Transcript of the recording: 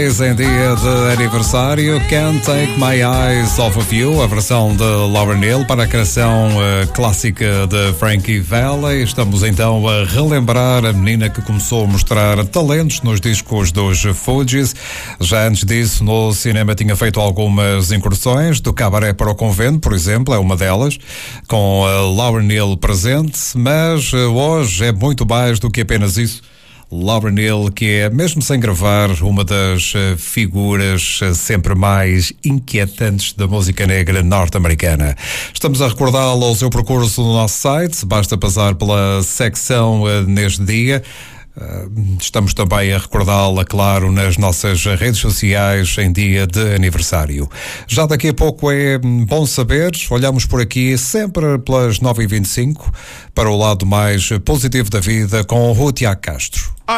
Eyes em dia de aniversário. Can't Take My Eyes Off of You, a versão de Lauryn Hill para a canção clássica de Frankie Valli. Estamos então a relembrar a menina que começou a mostrar talentos nos discos dos Fugees. Já antes disso, no cinema tinha feito algumas incursões, do Cabaré para o Convento, por exemplo, é uma delas, com a Lauryn Hill presente, mas hoje é muito mais do que apenas isso. Lauryn Hill, que é, mesmo sem gravar, uma das figuras sempre mais inquietantes da música negra norte-americana. Estamos a recordá-la ao seu percurso no nosso site, basta passar pela secção neste dia. Estamos também a recordá-la, claro, nas nossas redes sociais em dia de aniversário. Já daqui a pouco é bom saber, olhamos por aqui sempre pelas 9h25 para o lado mais positivo da vida com o Tiago Castro.